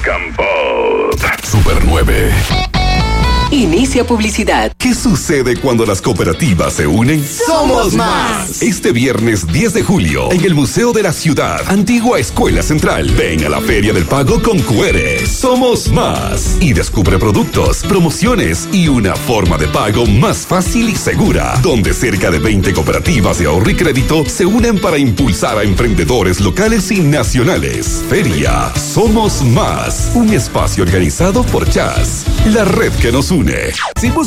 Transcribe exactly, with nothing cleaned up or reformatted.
and Pop. Super nueve. Inicia publicidad. ¿Qué sucede cuando las cooperativas se unen? ¡Somos más! Este viernes diez de julio, en el Museo de la Ciudad, Antigua Escuela Central, ven a la Feria del Pago con Cuere. Somos más. Y descubre productos, promociones y una forma de pago más fácil y segura, donde cerca de veinte cooperativas de ahorro y crédito se unen para impulsar a emprendedores locales y nacionales. Feria Somos Más, un espacio organizado por Jazz, la red que nos une. Si buscas